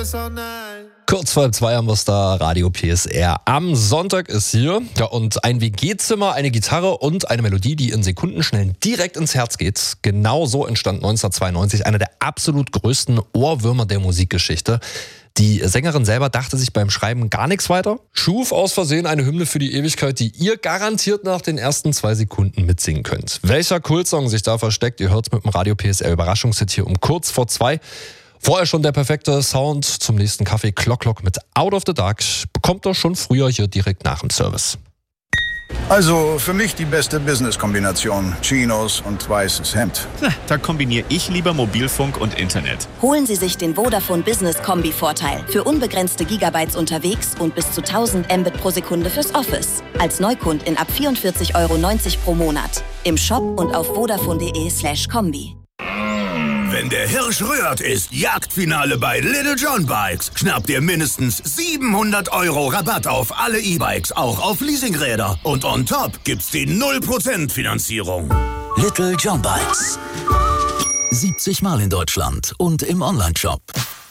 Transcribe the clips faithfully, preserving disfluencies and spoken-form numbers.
Kurz vor halb zwei haben wir es da, Radio P S R. Am Sonntag ist hier ja, und ein W G-Zimmer, eine Gitarre und eine Melodie, die in Sekundenschnellen direkt ins Herz geht. Genau so entstand neunzehnhundertzweiundneunzig einer der absolut größten Ohrwürmer der Musikgeschichte. Die Sängerin selber dachte sich beim Schreiben gar nichts weiter, schuf aus Versehen eine Hymne für die Ewigkeit, die ihr garantiert nach den ersten zwei Sekunden mitsingen könnt. Welcher Kultsong sich da versteckt, ihr hört's mit dem Radio P S R Überraschungshit hier um kurz vor zwei. Vorher schon der perfekte Sound zum nächsten Kaffee. Clock Clock mit Out of the Dark bekommt er schon früher hier direkt nach dem Service. Also für mich die beste Business-Kombination. Chinos und weißes Hemd. Na, da kombiniere ich lieber Mobilfunk und Internet. Holen Sie sich den Vodafone Business Kombi-Vorteil. Für unbegrenzte Gigabytes unterwegs und bis zu tausend Mbit pro Sekunde fürs Office. Als Neukundin ab vierundvierzig Euro neunzig pro Monat. Im Shop und auf vodafone.de slash Kombi. Wenn der Hirsch rührt, ist Jagdfinale bei Little John Bikes. Schnappt ihr mindestens siebenhundert Euro Rabatt auf alle E-Bikes, auch auf Leasingräder. Und on top gibt's die null Prozent Finanzierung. Little John Bikes. siebzig Mal in Deutschland und im Onlineshop.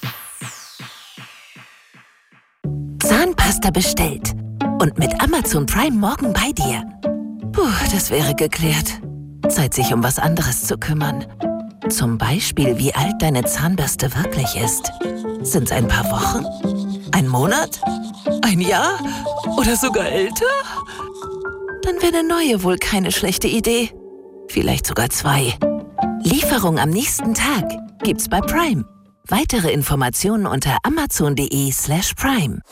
Zahnpasta bestellt. Und mit Amazon Prime morgen bei dir. Puh, das wäre geklärt. Zeit, sich um was anderes zu kümmern. Zum Beispiel, wie alt deine Zahnbürste wirklich ist. Sind's ein paar Wochen? Ein Monat? Ein Jahr? Oder sogar älter? Dann wäre eine neue wohl keine schlechte Idee. Vielleicht sogar zwei. Lieferung am nächsten Tag gibt's bei Prime. Weitere Informationen unter amazon.de slash Prime.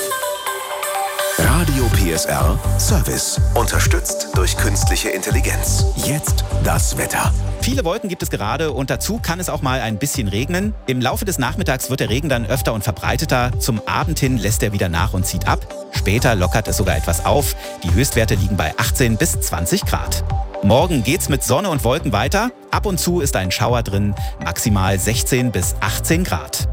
Radio P S R Service. Unterstützt durch künstliche Intelligenz. Jetzt das Wetter. Viele Wolken gibt es gerade und dazu kann es auch mal ein bisschen regnen. Im Laufe des Nachmittags wird der Regen dann öfter und verbreiteter. Zum Abend hin lässt er wieder nach und zieht ab. Später lockert es sogar etwas auf. Die Höchstwerte liegen bei achtzehn bis zwanzig Grad. Morgen geht's mit Sonne und Wolken weiter. Ab und zu ist ein Schauer drin. Maximal sechzehn bis achtzehn Grad.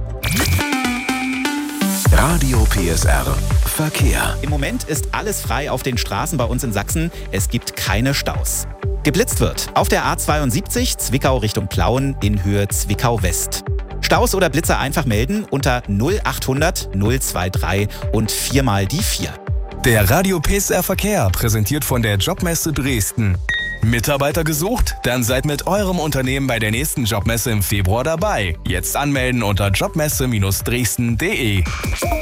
Radio P S R Verkehr. Im Moment ist alles frei auf den Straßen bei uns in Sachsen. Es gibt keine Staus. Geblitzt wird auf der A zweiundsiebzig Zwickau Richtung Plauen in Höhe Zwickau West. Staus oder Blitzer einfach melden unter null achthundert null drei drei und viermal die vier. Der Radio P S R Verkehr präsentiert von der Jobmesse Dresden. Mitarbeiter gesucht? Dann seid mit eurem Unternehmen bei der nächsten Jobmesse im Februar dabei. Jetzt anmelden unter jobmesse Bindestrich dresden punkt de.